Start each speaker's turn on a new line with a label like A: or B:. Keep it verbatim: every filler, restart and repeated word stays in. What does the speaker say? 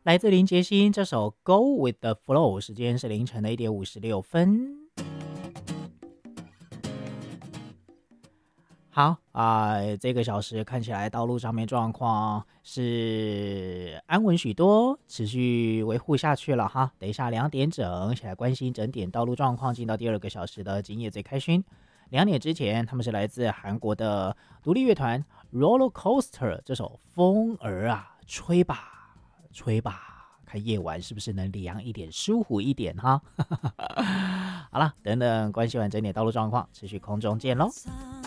A: 来自林杰星这首《Go with the Flow》，时间是凌晨的一点五十六分。好啊、呃这个小时看起来道路上面状况是安稳许多，持续维护下去了哈。等一下两点整，一起来关心整点道路状况，进到第二个小时的今夜最开心。两点之前，他们是来自韩国的独立乐团 Roller Coaster 这首《风儿啊，吹吧，吹吧》，看夜晚是不是能凉一点、舒服一点哈。好了，等等关心完整点道路状况，持续空中见喽。